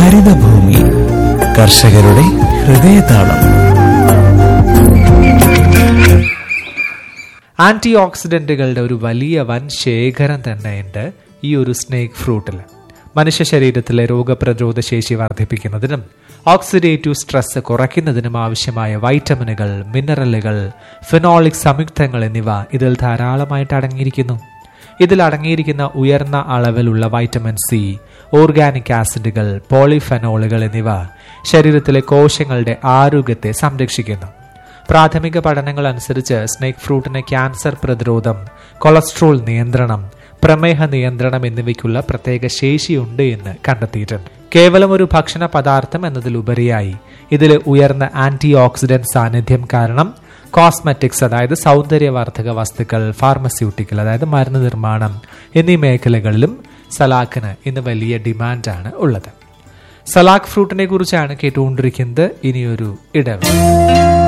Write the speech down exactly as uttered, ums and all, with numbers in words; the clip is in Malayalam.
ഹരിതഭൂമി കർഷകരുടെ ഹൃദയതാളം. ആന്റി ഓക്സിഡന്റുകളുടെ ഒരു വലിയ വൻ ശേഖരം തന്നെയുണ്ട് ഈ ഒരു സ്നേക്ക് ഫ്രൂട്ടിൽ. മനുഷ്യ ശരീരത്തിലെ രോഗപ്രതിരോധ ശേഷി വർദ്ധിപ്പിക്കുന്നതിനും ഓക്സിഡേറ്റീവ് സ്ട്രെസ് കുറയ്ക്കുന്നതിനും ആവശ്യമായ വൈറ്റമിനുകൾ, മിനറലുകൾ, ഫിനോളിക് സംയുക്തങ്ങൾ എന്നിവ ഇതിൽ ധാരാളമായിട്ട് അടങ്ങിയിരിക്കുന്നു. ഇതിൽ അടങ്ങിയിരിക്കുന്ന ഉയർന്ന അളവിലുള്ള വൈറ്റമിൻ സി, ഓർഗാനിക് ആസിഡുകൾ, പോളിഫെനോളുകൾ എന്നിവ ശരീരത്തിലെ കോശങ്ങളുടെ ആരോഗ്യത്തെ സംരക്ഷിക്കുന്നു. പ്രാഥമിക പഠനങ്ങൾ അനുസരിച്ച് സ്നേക്ക് ഫ്രൂട്ടിന് ക്യാൻസർ പ്രതിരോധം, കൊളസ്ട്രോൾ നിയന്ത്രണം, പ്രമേഹ നിയന്ത്രണം എന്നിവയ്ക്കുള്ള പ്രത്യേക ശേഷിയുണ്ട് എന്ന് കണ്ടെത്തിയിട്ടുണ്ട്. കേവലം ഒരു ഭക്ഷണ പദാർത്ഥം എന്നതിലുപരിയായി ഇതിൽ ഉയർന്ന ആന്റി ഓക്സിഡന്റ് സാന്നിധ്യം കാരണം കോസ്മെറ്റിക്സ്, അതായത് സൗന്ദര്യവർദ്ധക വസ്തുക്കൾ, ഫാർമസ്യൂട്ടിക്കൽ, അതായത് മരുന്ന് നിർമ്മാണം എന്നീ മേഖലകളിലും സലാക്കിന് ഇന്ന് വലിയ ഡിമാൻഡാണ് ഉള്ളത്. സലാക്ക് ഫ്രൂട്ടിനെ കുറിച്ചാണ് കേട്ടുകൊണ്ടിരിക്കുന്നത്. ഇനിയൊരു ഇടവേള.